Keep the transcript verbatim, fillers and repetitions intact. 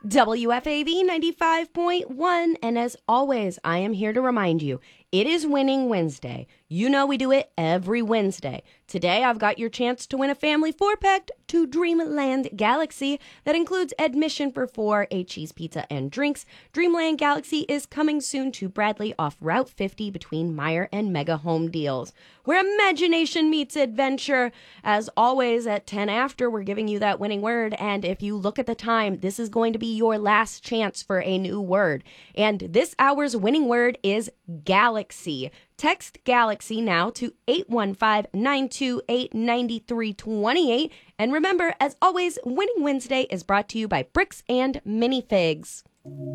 W F A V ninety-five point one. And as always, I am here to remind you, it is Winning Wednesday. You know we do it every Wednesday. Today, I've got your chance to win a family four-pack to Dreamland Galaxy that includes admission for four, a cheese pizza, and drinks. Dreamland Galaxy is coming soon to Bradley off Route fifty between Meyer and Mega Home Deals, where imagination meets adventure. As always, at ten after, we're giving you that winning word. And if you look at the time, this is going to be your last chance for a new word. And this hour's winning word is Galaxy. Text Galaxy now to eight one five, nine two eight, nine three two eight. And remember, as always, Winning Wednesday is brought to you by Bricks and Minifigs.